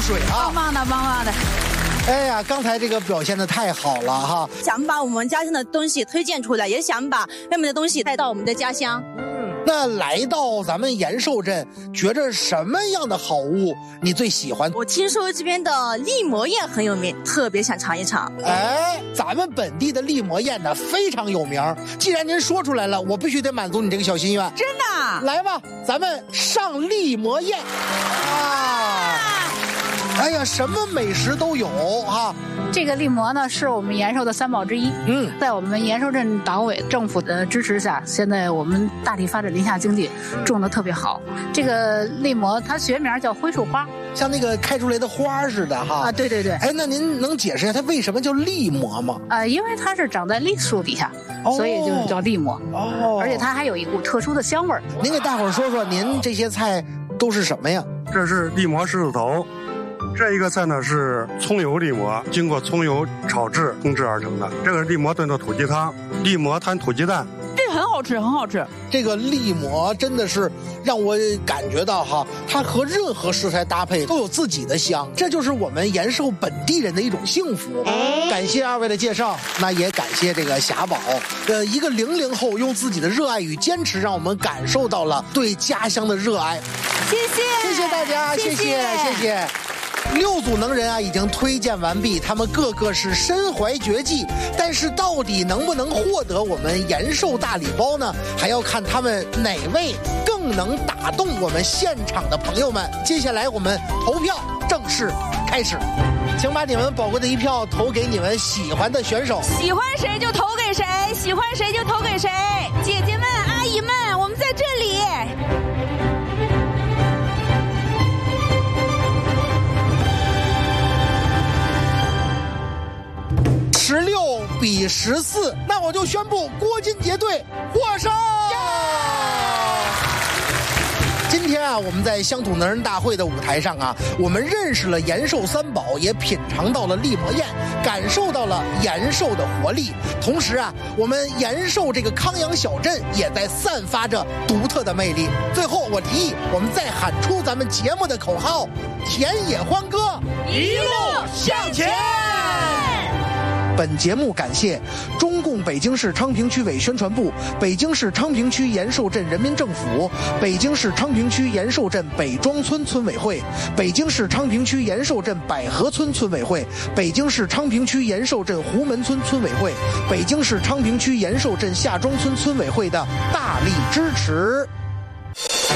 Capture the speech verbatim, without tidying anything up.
水啊！ 棒棒的，棒棒的。 哎呀，刚才这个表现的太好了哈！ 想把我们家乡的东西推荐出来，也想把外面的东西带到我们的家乡。 嗯，那来到咱们延寿镇，觉着什么样的好物你最喜欢？ 我听说这边的利馍宴很有名，特别想尝一尝。 哎，咱们本地的利馍宴呢非常有名。既然您说出来了，我必须得满足你这个小心愿。 真的？ 来吧，咱们上利馍宴啊！哎呀，什么美食都有哈。 这个利馍呢，是我们延寿的三宝之一。嗯，在我们延寿镇党委政府的支持下，现在我们大力发展林下经济，种得特别好。这个利馍它学名叫灰树花， 像那个开出来的花似的哈。 啊，对对对。 哎，那您能解释一下它为什么叫利馍吗？ 呃，因为它是长在栗树底下，哦、所以就叫利馍。哦，而且它还有一股特殊的香味儿。 您给大伙儿说说，您这些菜都是什么呀？ 这是利馍狮子头。这一个菜呢是葱油利馍，经过葱油炒制烹制而成的。这个是利馍炖的土鸡汤，利馍摊土鸡蛋， 这个很好吃，很好吃。 这个利馍真的是让我感觉到哈，它和任何食材搭配都有自己的香，这就是我们延寿本地人的一种幸福。感谢二位的介绍，那也感谢这个霞宝，呃，一个零零后用自己的热爱与坚持，让我们感受到了对家乡的热爱。 谢谢， 谢谢大家，谢谢，谢谢。六组能人啊，已经推荐完毕，他们个个是身怀绝技，但是到底能不能获得我们延寿大礼包呢？还要看他们哪位更能打动我们现场的朋友们。接下来我们投票正式开始，请把你们宝贵的一票投给你们喜欢的选手， 喜欢谁就投给谁，喜欢谁就投给谁。姐姐们、阿姨们，我们在这里。 十六比十四，那我就宣布郭金杰队获胜。今天啊，我们在乡土能人大会的舞台上啊，我们认识了延寿三宝，也品尝到了利馍宴，感受到了延寿的活力。同时啊，我们延寿这个康阳小镇也在散发着独特的魅力。最后，我提议我们再喊出咱们节目的口号：田野欢歌， 一路向前。 本节目感谢中共北京市昌平区委宣传部、北京市昌平区延寿镇人民政府、北京市昌平区延寿镇北庄村村委会、北京市昌平区延寿镇百合村村委会、北京市昌平区延寿镇胡门村村委会、北京市昌平区延寿镇下庄村村委会的大力支持。